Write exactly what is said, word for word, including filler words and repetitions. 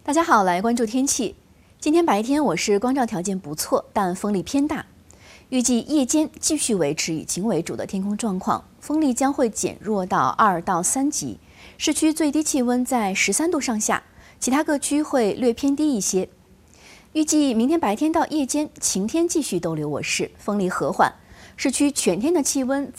大家好，来关注天气。今天白天我市光照条件不错，但风力偏大。预计夜间继续维持以晴为主的天空状况，风力将会减弱到二到三级。市区最低气温在十三度上下，其他各区会略偏低一些。预计明天白天到夜间晴天继续逗留我市，风力和缓，市区全天的气温